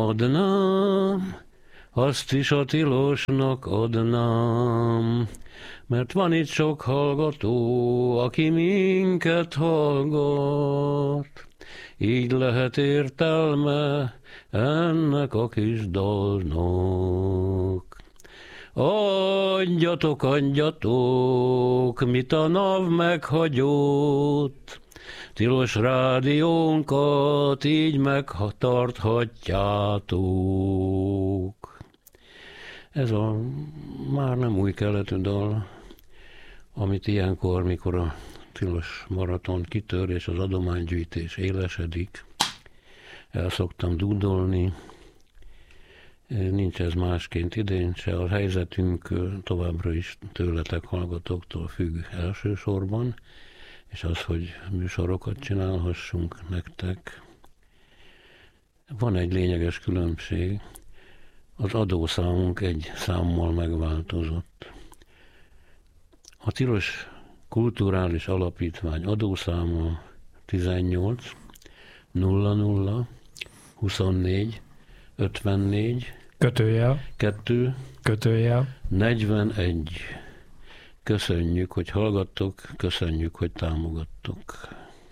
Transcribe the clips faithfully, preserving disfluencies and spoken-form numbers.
Adnám, azt is a Tilosnak adnám, mert van itt sok hallgató, aki minket hallgat. Így lehet értelme ennek a kis dalnak. Adjatok, adjatok, mit a NAV meghagyott, Tilos rádiónkat így megtarthatjátok. Ez a már nem új keletű dal, amit ilyenkor, mikor a Tilos maraton kitör és az adománygyűjtés élesedik, el szoktam dúdolni. Nincs ez másként idén se, a helyzetünk továbbra is tőletek, hallgatóktól függ elsősorban, és az, hogy műsorokat csinálhassunk nektek. Van egy lényeges különbség, az adószámunk egy számmal megváltozott. A Tilos Kulturális Alapítvány adószáma tizennyolc nulla nulla huszonnégy ötvennégy kötőjel kettő kötőjel negyvenegy. Köszönjük, hogy hallgattok, köszönjük, hogy támogattok.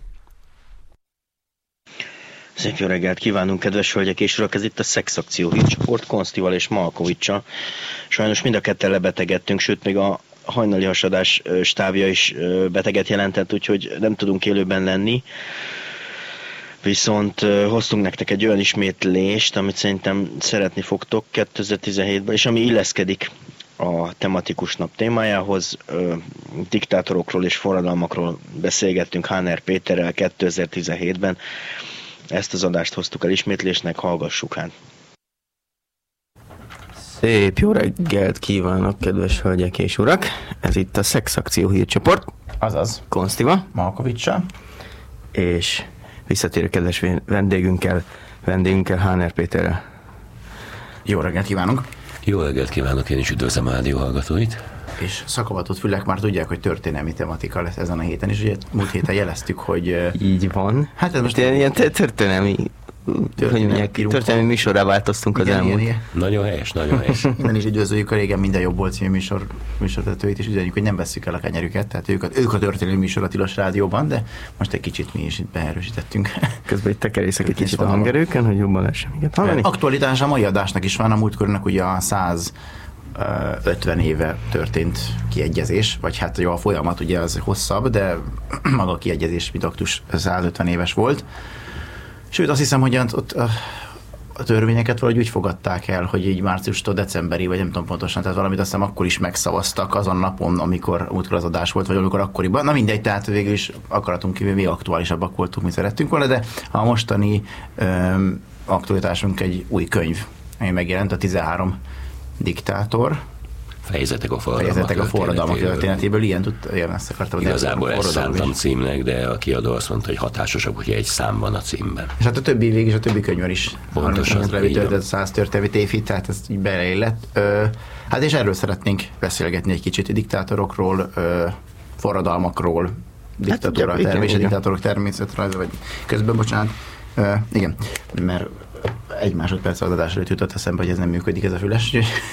Szép jó reggelt kívánunk, kedves hölgyek és urak! Ez itt a Szexakció hírcsoport, Konsztival és Malkovicsal. Sajnos mind a ketten lebetegedtünk, sőt még a hajnali hasadás stábja is beteget jelentett, úgyhogy nem tudunk élőben lenni. Viszont hoztunk nektek egy olyan ismétlést, amit szerintem szeretni fogtok kétezer-tizenhétben, és ami illeszkedik a tematikus nap témájához. Diktátorokról és forradalmakról beszélgettünk Háner Péterrel kétezer-tizenhétben. Ezt az adást hoztuk el ismétlésnek, hallgassuk hát. Szép jó reggelt kívánok, kedves hölgyek és urak! Ez itt a Szexakció hírcsoport. Azaz. Konsztiva. Malkovicsal. És visszatérő kedves vendégünkkel, vendégünkkel Háner Péterrel. Jó reggelt kívánunk! Jó reggelt kívánok, én is üdvözlöm a rádió hallgatóit. És szakavatott fülek már tudják, hogy történelmi tematika lesz ezen a héten, és ugye múlt héten jeleztük, hogy... Így van. Hát ez most... Ilyen, ilyen történelmi, történelmi, történelmi műsorrá változtunk az igen, elmúlt. Igen, igen. Nagyon helyes, nagyon helyes. Innen is üdvözöljük a Régen Minden Jobb Volt című műsor, műsorvezetőit, és üzenjük, hogy nem vesszük el a kenyerüket, tehát ők a, ők a történelmi műsor a Tilos Rádióban, de most egy kicsit mi is itt beerősítettünk. Közben itt tekerészek egy kicsit a hangerőken, hogy jobban lehessen minket hallani. Aktualitás a mai adásnak is van, a múltkörnek ugye a száz ötven éve történt kiegyezés, vagy hát jó, a folyamat ugye az hosszabb, de maga a kiegyezés, mint aktus száz ötven éves volt. Sőt, azt hiszem, hogy ott a, a törvényeket valahogy úgy fogadták el, hogy így márciustól decemberi, vagy nem tudom pontosan, tehát valamit azt hiszem akkor is megszavaztak azon napon, amikor múltkor az adás volt, vagy amikor akkoriban. Na mindegy, tehát végül is akaratunk kívül még aktuálisabbak voltunk, mint szerettünk volna, de a mostani öm, aktualitásunk egy új könyv, ami megjelent, a tizenhárom diktátor. Fejezetek a forradalmak, Fejezetek a forradalmak történetéből. Ilyen tudta, ilyen ezt akartam. Igazából ezt szántam címnek, de a kiadó azt mondta, hogy hatásosabb, hogy egy szám van a címben. És hát a többi végig, a többi könyvvel is. Pontosan. Töltött száz történelmi tévhit, tehát ez így beleillett. Ö, hát és erről szeretnénk beszélgetni egy kicsit, diktátorokról, ö, forradalmakról, diktatúra, hát, termés, diktátorok természetrajza, vagy közben, bocsánat. Ö, igen, mert egy másodperc az adás előtt jutott eszembe, hogy ez nem működik, ez a füles.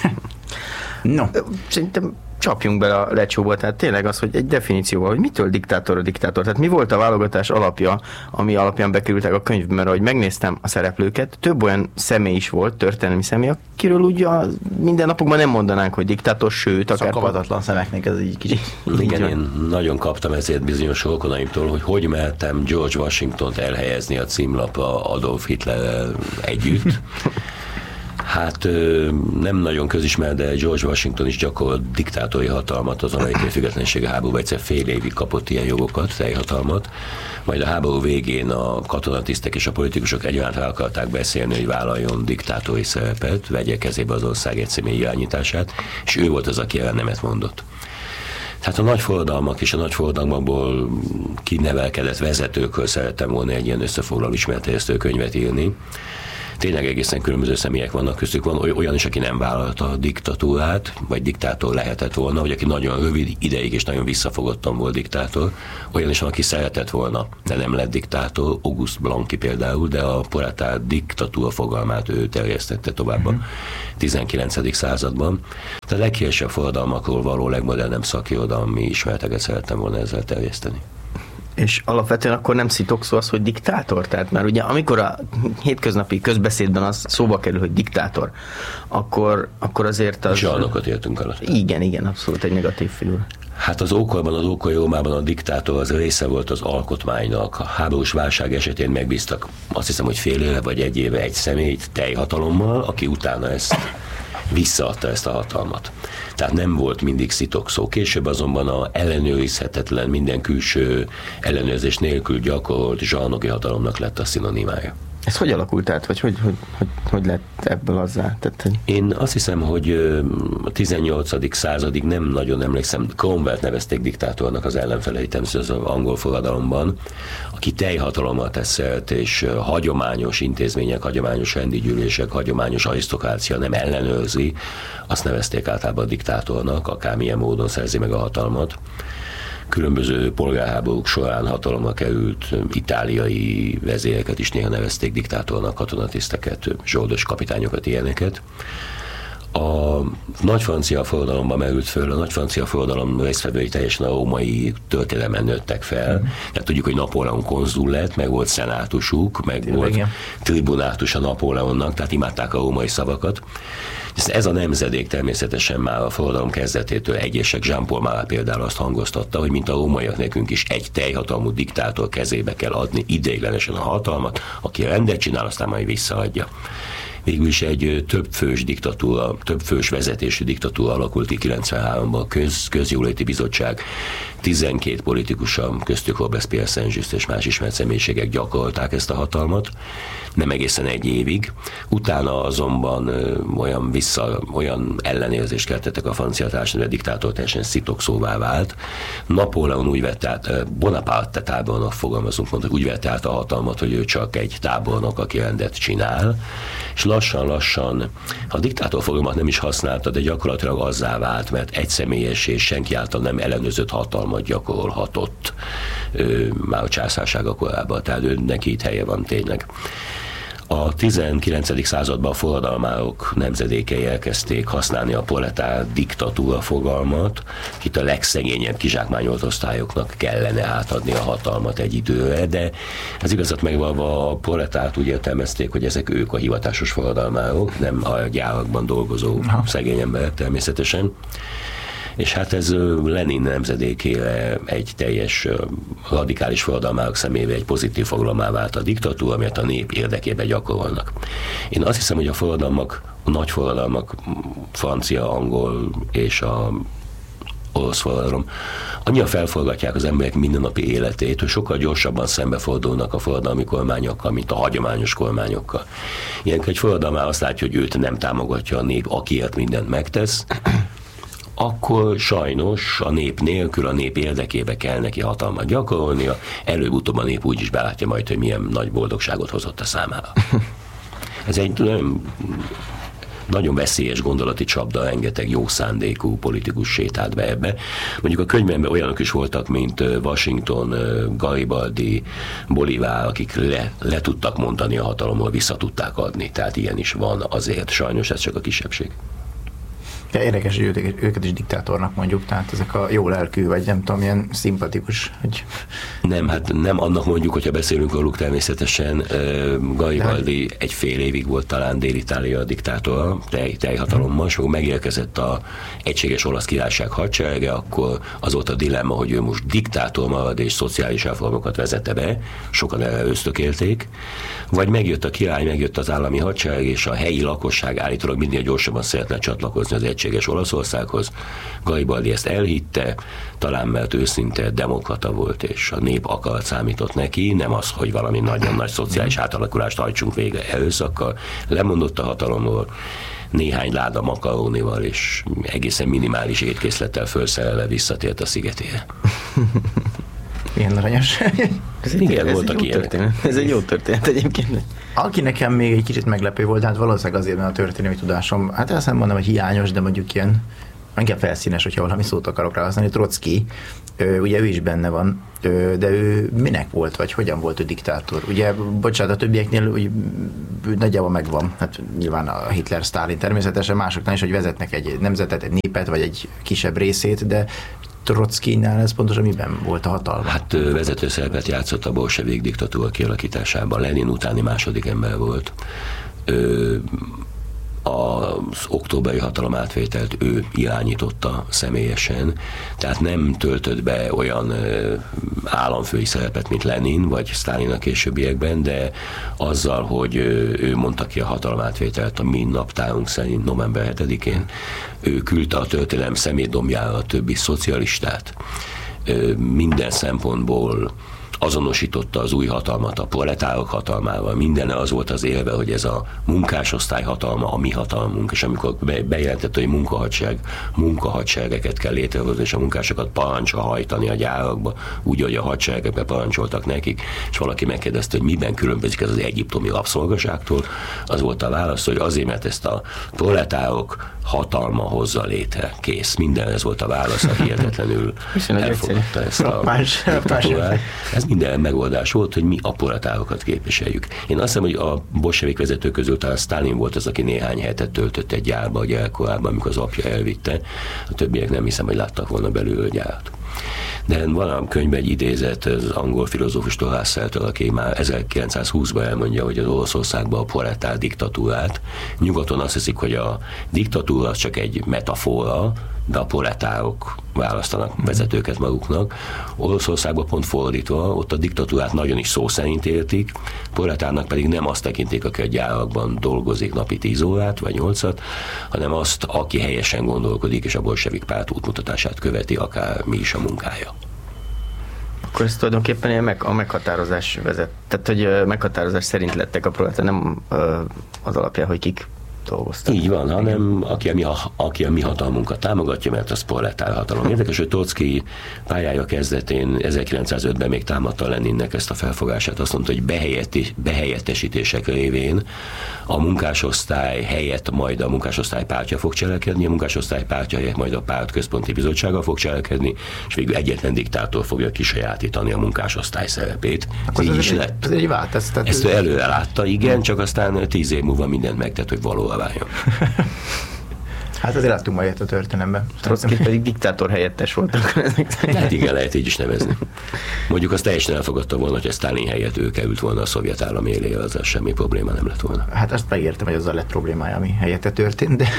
No. Szerintem csapjunk bele a lecsóba, tehát tényleg az, hogy egy definícióval, hogy mitől diktátor a diktátor, tehát mi volt a válogatás alapja, ami alapján bekerültek a könyvbe, mert ahogy megnéztem a szereplőket, több olyan személy is volt, történelmi személy, akiről úgy a mindennapokban nem mondanánk, hogy diktátor, sőt, akár... Szakavatatlan szemeknek ez így kicsit... Igen, én nagyon kaptam ezért bizonyos rokonaimtól, hogy hogy mertem George Washingtont elhelyezni a címlapra Adolf Hitlerrel együtt. Hát nem nagyon közismert, de George Washington is gyakorolt diktátori hatalmat az amerikai függetlenségi háborúban, egyszer fél évig kapott ilyen jogokat, teljhatalmat. Majd a háború végén a katonatisztek és a politikusok egyaránt rá akarták beszélni, hogy vállaljon diktátori szerepet, vegye kezébe az ország egy személy irányítását, és ő volt az, aki erre nemet mondott. Tehát a nagy forradalmak és a nagy forradalmakból kinevelkedett vezetőkről szerettem volna egy ilyen összefoglaló ismertterjesztő könyvet írni. tényleg egészen különböző személyek vannak köztük. Van olyan is, aki nem vállalta a diktatúrát, vagy diktátor lehetett volna, vagy aki nagyon rövid ideig és nagyon visszafogottan volt diktátor. Olyan is van, aki szeretett volna, de nem lett diktátor. Auguste Blanqui például, de a proletár diktatúra fogalmát ő terjesztette tovább a tizenkilencedik században. De a leghíresebb forradalmakról való legmodernebb szakirodalmi ismereteket szerettem volna ezzel terjeszteni. És alapvetően akkor nem szitokszó az, hogy diktátor? Tehát már ugye amikor a hétköznapi közbeszédben az szóba kerül, hogy diktátor, akkor, akkor azért az... Zsarnokot értünk alatt. Igen, igen, abszolút egy negatív figura. Hát az ókorban, az ókori Rómában a diktátor az része volt az alkotmánynak. A háborús válság esetén megbíztak, azt hiszem, hogy fél éve vagy egy éve egy személyt teljhatalommal, aki utána ezt visszaadta ezt a hatalmat. Tehát nem volt mindig szitokszó. Később azonban a ellenőrizhetetlen, minden külső ellenőrzés nélkül gyakorolt zsarnoki hatalomnak lett a szinonimája. Ez hogy alakult át, vagy hogy, hogy, hogy, hogy lett ebből azzá? Tehát, hogy... Én azt hiszem, hogy a tizennyolcadik századig nem nagyon emlékszem, Cromwellt nevezték diktátornak az ellenfeleit, az angol forradalomban, aki teljhatalommal teszelt, és hagyományos intézmények, hagyományos rendi gyűlések, hagyományos arisztokrácia nem ellenőrzi, azt nevezték általában diktátornak, akármilyen módon szerzi meg a hatalmat. Különböző polgárháborúk során hatalomra került itáliai vezéreket is néha nevezték diktátornak, katonatiszteket, zsoldos kapitányokat, ilyeneket. A nagy francia forradalomban merült föl, a nagy francia forradalom résztvevői teljesen a római történelmen nőttek fel. Mm. Tehát tudjuk, hogy Napóleon konzul lett, meg volt szenátusuk, meg Tényleg, volt igen. tribunátus a Napóleonnak, tehát imádták a római szavakat. Ez a nemzedék természetesen már a forradalom kezdetétől egyesek, Jean-Paul Marat például azt hangoztatta, hogy mint a rómaiak nekünk is egy teljhatalmú diktátor kezébe kell adni ideiglenesen a hatalmat, aki rendet csinál, aztán majd visszaadja. Végül is egy többfős diktatúra, többfős vezetésű diktatúra alakult ki kilencvenháromban, a köz, közjóléti bizottság, tizenkét politikusan, köztük Robespierre, Saint-Just és más ismert személyiségek gyakorolták ezt a hatalmat, nem egészen egy évig. Utána azonban ö, olyan vissza, olyan ellenérzést keltettek a francia társadalomban, a diktátor teljesen szitokszóvá vált. Napóleon úgy vett át, Bonaparte tábornok fogalmazunk, mondjuk úgy vett át a hatalmat, hogy ő csak egy tábornok, aki rendet csinál, és lassan-lassan a diktátor fogalmat nem is használta, de gyakorlatilag azzá vált, mert egyszemélyes és senki által nem ellenőrzött hatalmat gyakorolhatott ő, már a császársága korában, tehát ő, neki itt helye van tényleg. A tizenkilencedik században a forradalmárok nemzedékei elkezdték használni a proletár diktatúra fogalmat, itt a legszegényebb kizsákmányolt osztályoknak kellene átadni a hatalmat egy időre, de ez igazat megvalva a proletárt úgy értelmezték, hogy ezek ők a hivatásos forradalmárok, nem a gyárakban dolgozó szegény emberek természetesen. És hát ez Lenin nemzedékére egy teljes radikális forradalmárok szemébe egy pozitív fogalmá vált a diktatúra, amelyet a nép érdekében gyakorolnak. Én azt hiszem, hogy a forradalmak, a nagy forradalmak, francia, angol és a orosz forradalom annyira felforgatják az emberek mindennapi életét, hogy sokkal gyorsabban szembefordulnak a forradalmi kormányokkal, mint a hagyományos kormányokkal. Ilyenkor egy forradalmár azt látja, hogy őt nem támogatja a nép, akiért mindent megtesz, akkor sajnos a nép nélkül, a nép érdekébe kell neki hatalmat gyakorolnia, előbb-utóbb a nép úgy is belátja majd, hogy milyen nagy boldogságot hozott a számára. Ez egy nagyon, nagyon veszélyes gondolati csapda, rengeteg jó szándékú politikus sétált be ebbe. Mondjuk a könyvemben olyanok is voltak, mint Washington, Garibaldi, Bolívar, akik le, le tudtak mondani a hatalomról, vissza tudták adni. Tehát ilyen is van azért, sajnos ez csak a kisebbség. De érdekes, hogy őket is diktátornak mondjuk, tehát ezek a jó lelkű, vagy nem tudom, ilyen szimpatikus. Hogy... Nem, hát nem annak mondjuk, hogyha beszélünk róluk természetesen. Garibaldi egy fél évig volt talán Dél-Itália diktátora, tej, teljhatalommal, és akkor megérkezett a egységes olasz királyság hadserege, akkor az volt a dilemma, hogy ő most diktátor marad és szociális reformokat vezette be, sokan erre ösztökélték, vagy megjött a király, megjött az állami hadsereg, és a helyi lakosság állítólag minél gyorsabban szeretne csatlakozni az egységes Olaszországhoz. Garibaldi ezt elhitte, talán mert őszinte demokrata volt, és a nép akarat számított neki, nem az, hogy valami nagyon nagy szociális átalakulást hajtsunk végre erőszakkal. Lemondott a hatalomról, néhány láda makarónival és egészen minimális étkészlettel felszerelve visszatért a szigetére. Ilyen aranyos. Ez egy, Igen, ez voltak egy jó ilyenek. történet. Ez egy jó történet egyébként. Aki nekem még egy kicsit meglepő volt, hát valószínűleg azért, mert a történelmi tudásom, hát ezt nem mondom, hogy hiányos, de mondjuk ilyen, inkább felszínes, hogyha valami szót akarok rá használni. Trocki, ugye ő is benne van, de ő minek volt, vagy hogyan volt ő diktátor? Ugye, bocsánat, a többieknél úgy, nagyjából megvan, hát nyilván a Hitler, Sztálin természetesen, másoknál is, hogy vezetnek egy nemzetet, egy népet, vagy egy kisebb részét, de Trockijnál ez pontosan miben volt a hatalma? Hát vezető szerepet játszott a bolsevik diktatúra kialakításában. Lenin utáni második ember volt. Ö, az októberi hatalomátvételt ő irányította személyesen, tehát nem töltött be olyan államfői szerepet, mint Lenin vagy Sztálin a későbbiekben, de azzal, hogy ő mondta ki a hatalomátvételt a mi naptárunk szerint november hetedikén, ő küldte a történelem szemétdombjára a többi szocialistát. Minden szempontból azonosította az új hatalmat a proletárok hatalmával. Minden az volt az élve, hogy ez a munkásosztály hatalma a mi hatalmunk, és amikor bejelentette, hogy munkahadsereg, munkahadseregeket kell létrehozni, és a munkásokat parancsra hajtani a gyárakba, úgy, hogy a hadseregekbe parancsoltak nekik, és valaki megkérdezte, hogy miben különbözik ez az egyiptomi rabszolgaságtól, az volt a válasz, hogy azért, mert ezt a proletárok hatalma hozza létre. Kész. Minden ez volt a válasz, a hihetetlenül elfogadta ezt a diktatúrát. Ez minden megoldás volt, hogy mi a proletárokat képviseljük. Én azt hiszem, hogy a bolsevik vezetők közül talán Sztálin volt az, aki néhány hetet töltött egy gyárba a gyerekkorában, amikor az apja elvitte. A többiek nem hiszem, hogy láttak volna belül gyárt. De van a könyvben egy idézet az angol filozófus Husserl-től, aki már ezerkilencszázhúszban elmondja, hogy az Oroszországban a proletár diktatúrát. Nyugaton azt hiszik, hogy a diktatúra az csak egy metafora, de a proletárok választanak vezetőket maguknak. Oroszországban pont fordítva, ott a diktatúrát nagyon is szó szerint értik, proletárnak pedig nem azt tekintik, aki a gyárakban dolgozik napi tíz órát vagy nyolcat, hanem azt, aki helyesen gondolkodik, és a bolsevik párt útmutatását követi, akár mi is a munkája. Akkor ez tulajdonképpen meg, a meghatározás vezet. Tehát, hogy meghatározás szerint lettek a proletár, nem az alapján, hogy kik dolgoztak. Így van, hanem aki a, mi, aki a mi hatalmunkat támogatja, mert az proletár hatalom. Érdekes, hogy Trockij pályája kezdetén ezerkilencszázötben még támadta Leninnek ezt a felfogását, azt mondta, hogy behelyetti, behelyettesítések révén a munkásosztály helyett majd a munkásosztály pártja fog cselekedni, a munkásosztály pártja helyett majd a párt központi bizottsága fog cselekedni, és végül egyetlen diktátor fogja kisajátítani a munkásosztály szerepét. Ez így is lett. Ez egy vált, ez, Ezt ő előre látta, igen, csak aztán tíz év múlva mindent megtett, hogy valóra váljon. Hát azért láttunk majd a történelemben. Trockij pedig diktátor helyettes volt. Hát igen, lehet így is nevezni. Mondjuk azt teljesen elfogadta volna, hogy a Sztálin helyett ő került volna a szovjet állam élére, azzal semmi probléma nem lett volna. Hát azt megértem, hogy azzal lett problémája, ami helyette történt, de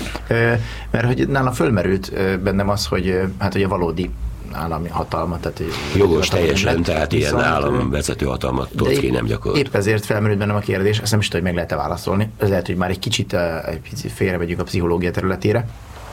mert hogy nála fölmerült bennem az, hogy hát hogy a valódi állami hatalma. Tehát jogos teljesen, tehát ilyen államvezető hatalmat Trockij nem gyakorolt. Épp ezért felmerült bennem a kérdés, ezt nem is tudom, hogy meg lehet-e válaszolni, ez lehet, hogy már egy kicsit, egy picit félre vegyünk a pszichológia területére,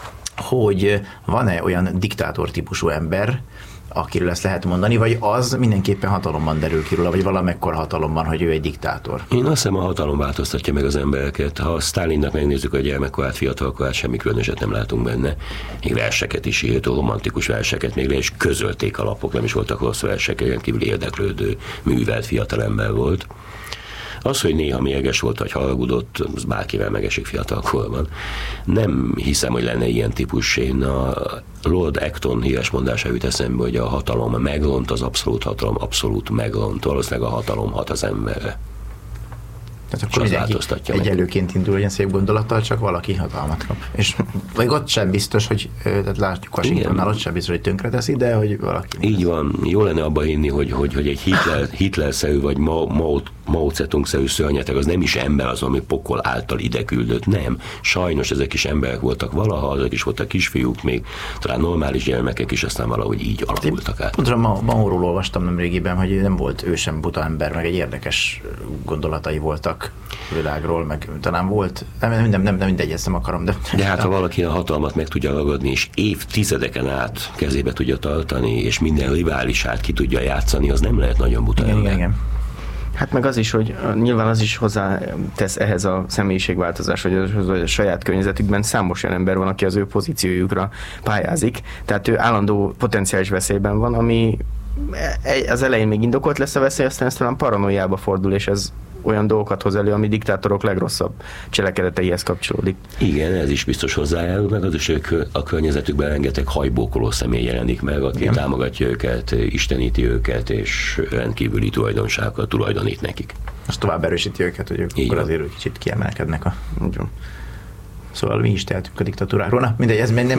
hogy van-e olyan diktátor típusú ember, akiről ezt lehet mondani, vagy az mindenképpen hatalomban derül ki róla, vagy valamekkora hatalomban, hogy ő egy diktátor? Én azt hiszem, a hatalom változtatja meg az embereket. Ha Sztálinnak megnézzük a gyermekkorát, fiatalkorát, semmi különöset nem látunk benne. Még verseket is írt, romantikus verseket, még le is közölték a lapok, nem is voltak rossz versek, rendkívül érdeklődő, művelt fiatalember volt. Az, hogy néha mérges volt, vagy haragudott, az bárkivel megesik fiatalkorban. Nem hiszem, hogy lenne ilyen típus. Én a Lord Acton híres mondása jut eszembe, hogy a hatalom megront, az abszolút hatalom abszolút megront. Valószínűleg a hatalom hat az emberre. Tehát akkor mindenki egyelőként indul ilyen szép gondolattal, csak valaki hatalmat kap. És vagy ott sem biztos, hogy, tehát látjuk Washingtonnál, ott sem biztos, hogy tönkreteszi, de hogy valaki... Így van. Jó lenne abba hinni, hogy, hogy, hogy egy Hitler, Hitler-szerű vagy Mao, Mao, Mao Zedong-szerű szörnyeteg az nem is ember az, ami pokol által ide küldött. Nem. Sajnos ezek is emberek voltak valaha, azok is voltak kisfiúk, még talán normális gyermekek is, aztán valahogy így alakultak át. Pontosan ma, Maóról olvastam nemrégiben, hogy nem volt ő sem buta ember, meg egy érdekes gondolatai voltak világról, meg talán volt, nem, nem, nem, nem mindegy, ezt nem akarom, de... De hát ha valaki a hatalmat meg tudja ragadni, és évtizedeken át kezébe tudja tartani, és minden riválisát ki tudja játszani, az nem lehet nagyon buta igen, ember. igen, igen. Hát meg az is, hogy nyilván az is hozzá tesz ehhez a személyiségváltozás, hogy a, a saját környezetükben számos olyan ember van, aki az ő pozíciójukra pályázik, tehát ő állandó potenciális veszélyben van, ami az elején még indokolt lesz a veszély, aztán ez talán paranoiába fordul, és ez olyan dolgokat hoz elő, ami diktátorok legrosszabb cselekedeteihez kapcsolódik. Igen, ez is biztos hozzájárul, meg az is, hogy a környezetükben rengeteg hajbókoló személy jelenik meg, aki Igen. támogatja őket, isteníti őket, és rendkívüli tulajdonságokat tulajdonít nekik. Az tovább erősíti őket, hogy ők akkor azért kicsit kiemelkednek a... Szóval mi is tehetünk a diktatúráról. Na, mindegy, ez nem